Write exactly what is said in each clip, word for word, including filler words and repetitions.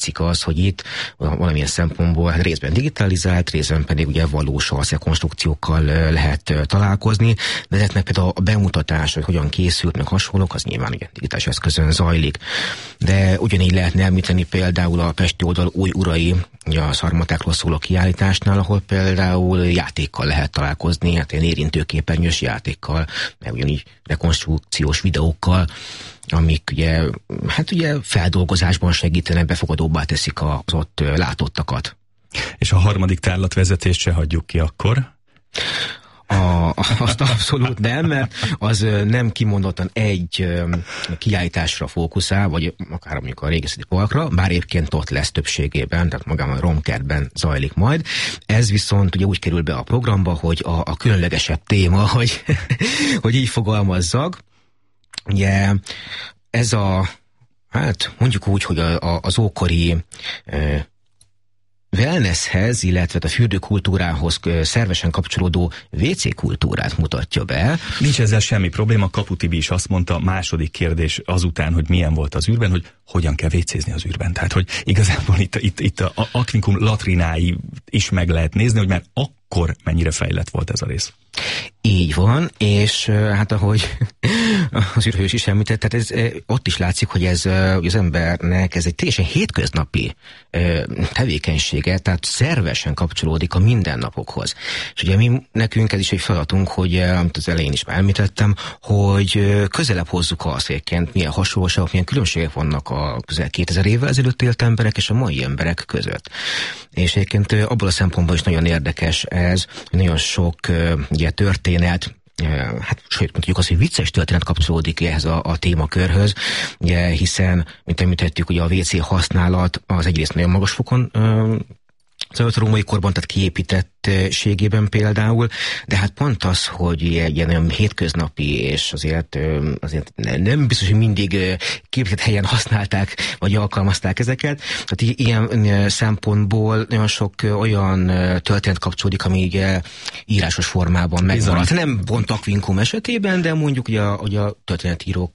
látszik az, hogy itt valamilyen szempontból hát részben digitalizált, részben pedig ugye valós konstrukciókkal lehet találkozni, de ezeknek például a bemutatás, hogy hogyan készült, meg hasonlók, az nyilván ugye digitális eszközön zajlik. De ugyanígy lehetne említeni például a Pesti oldal új urai, ugye a szarmatákról szóló kiállításnál, ahol például játékkal lehet találkozni, hát ilyen érintőképernyős játékkal, meg ugyanígy rekonstrukciós videókkal, amik ugye, hát ugye feldolgozásban segítenek, befogadóbbá teszik az ott látottakat. És a harmadik tárlatvezetést se hagyjuk ki akkor? A, azt abszolút nem, mert az nem kimondottan egy kiállításra fókuszál, vagy akár mondjuk a Régészeti Parkra, bár egyébként ott lesz többségében, tehát magában a Romkertben zajlik majd. Ez viszont ugye úgy kerül be a programba, hogy a, a különlegesebb téma, hogy, hogy így fogalmazzak. Ugye ez a, hát mondjuk úgy, hogy a, a, az ókori e, wellnesshez, illetve a fürdőkultúrához szervesen kapcsolódó vé cé kultúrát mutatja be. Nincs ezzel semmi probléma, Kapu Tibi is azt mondta, második kérdés azután, hogy milyen volt az űrben, hogy hogyan kell vécézni az űrben. Tehát, hogy igazából itt, itt, itt a Aquincum latrinái is meg lehet nézni, hogy már akkor mennyire fejlett volt ez a rész. Így van, és hát ahogy az űrhős is említett, tehát ez, ott is látszik, hogy ez hogy az embernek ez egy teljesen hétköznapi tevékenysége, tehát szervesen kapcsolódik a mindennapokhoz. És ugye mi, nekünk ez is egy feladatunk, hogy amit az elején is már említettem, hogy közelebb hozzuk azt, hogy milyen hasonlóságok, milyen különbségek vannak a közel kétezer évvel ezelőtt élt emberek és a mai emberek között. És egyébként abból a szempontból is nagyon érdekes ez, hogy nagyon sok ugye, történet, hát sőt, mondjuk az, hogy vicces történet kapcsolódik ehhez a, a témakörhöz, ugye, hiszen, mint említettük, ugye a vé cé használat az egyrészt nagyon magas fokon az római korban, tehát kiépítettségében például, de hát pont az, hogy egy ilyen olyan hétköznapi, és azért, azért nem biztos, hogy mindig képített helyen használták, vagy alkalmazták ezeket. Tehát ilyen szempontból nagyon sok olyan történet kapcsolódik, ami ugye írásos formában megmaradt. Nem pont Aquincum esetében, de mondjuk ugye a, ugye a történetírók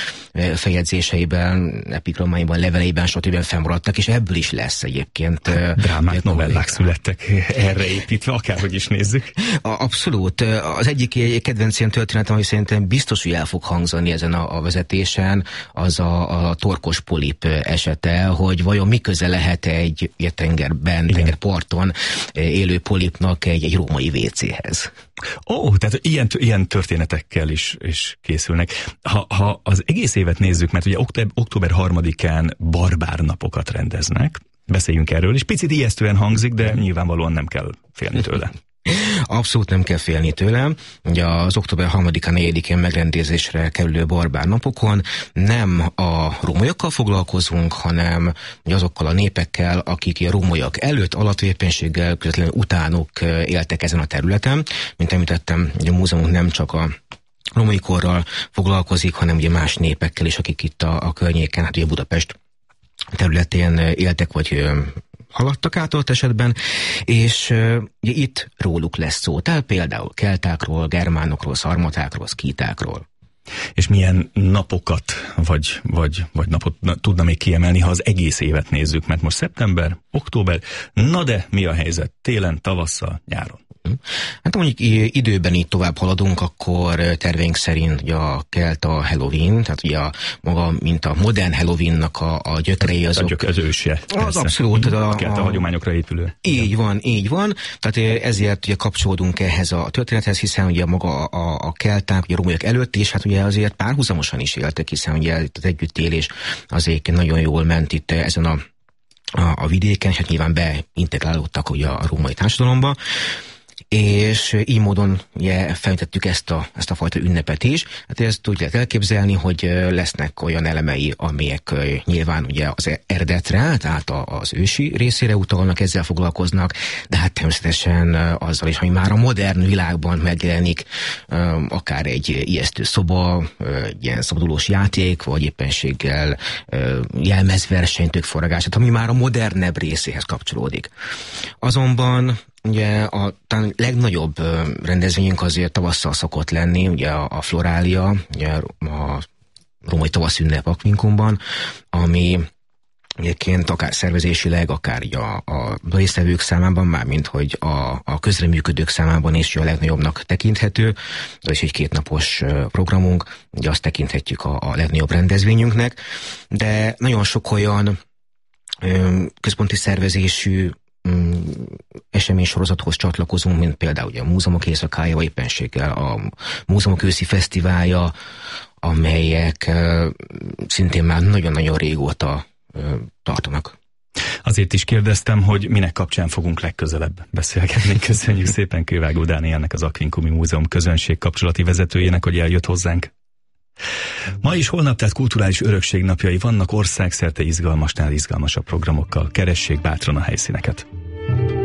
feljegyzéseiben, epigrammáiban, leveleiben, stb. Fennmaradtak, és ebből is lesz egyébként. Drámák, novellák születtek erre építve, akárhogy is nézzük. Abszolút. Az egyik kedvenc ilyen történetem, ami szerintem biztos, hogy el fog hangzani ezen a, a vezetésen, az a, a torkos polip esete, hogy vajon mi köze lehet egy, egy tengerben, igen, tengerparton élő polipnak egy, egy római vécéhez. Ó, tehát ilyen, ilyen történetekkel is, is készülnek. Ha, ha az egész évet nézzük, mert ugye október harmadikán barbárnapokat rendeznek, beszéljünk erről, és picit ijesztően hangzik, de nyilvánvalóan nem kell félni tőle. Abszolút nem kell félni tőlem. Ugye az október harmadikán, negyedikén megrendezésre kerülő barbárnapokon nem a rómaiakkal foglalkozunk, hanem azokkal a népekkel, akik a rómaiak előtt, alatt éppenséggel, közvetlenül utánuk éltek ezen a területen. Mint említettem, a múzeumunk nem csak a római korral foglalkozik, hanem ugye más népekkel is, akik itt a, a környéken, hát ugye Budapest területén éltek, vagy haladtak át ott esetben, és ugye itt róluk lesz szó. Tehát például keltákról, germánokról, szarmatákról, szkítákról. És milyen napokat, vagy, vagy, vagy napot tudna még kiemelni, ha az egész évet nézzük, mert most szeptember, október, na de mi a helyzet télen, tavasszal, nyáron? Hát mondjuk időben így tovább haladunk, akkor terveink szerint ugye a kelt a Halloween, tehát ugye a maga, mint a modern Halloweennak a, a gyökerei azok. Az ősje. Az abszolút. A, a kelt a hagyományokra épülő. Így van, így van. Tehát ezért ugye kapcsolódunk ehhez a történethez, hiszen ugye maga a, a kelták, ugye a rómaiak előtt is, hát ugye azért párhuzamosan is éltek, hiszen ugye az együttélés azért nagyon jól ment itt ezen a, a, a vidéken, hát nyilván beintegrálódtak ugye a római társadalomba. És így módon ugye, felmítettük ezt a, ezt a fajta ünnepet is. Hát ezt úgy lehet elképzelni, hogy lesznek olyan elemei, amelyek nyilván ugye az eredetre, tehát az ősi részére utalnak, ezzel foglalkoznak, de hát természetesen azzal is, hogy már a modern világban megjelenik akár egy ijesztő szoba, egy ilyen szabadulós játék, vagy éppenséggel jelmezverseny, tőkforragás, ami már a modernebb részéhez kapcsolódik. Azonban ugye a talán legnagyobb rendezvényünk azért tavasszal szokott lenni, ugye a, a Florália, ugye a római tavaszünnep Aquincumban, ami egyébként akár szervezésileg, akár a, a résztvevők számában, mármint hogy a, a közreműködők számában is a legnagyobbnak tekinthető. Ez is egy kétnapos programunk, ugye azt tekinthetjük a, a legnagyobb rendezvényünknek, de nagyon sok olyan ö, központi szervezésű eseménysorozathoz csatlakozunk, mint például ugye a Múzeumok éjszakája, vagy éppenséggel a Múzeumok őszi fesztiválja, amelyek uh, szintén már nagyon-nagyon régóta uh, tartanak. Azért is kérdeztem, hogy minek kapcsán fogunk legközelebb beszélgetni. Köszönjük szépen Kővágó Dánielnek, az Aquincumi Múzeum közönség kapcsolati vezetőjének, hogy eljött hozzánk. Ma is holnap tehát kulturális örökség napjai vannak, országszerte izgalmasnál izgalmasabb programokkal. Keressék bátran a helyszíneket.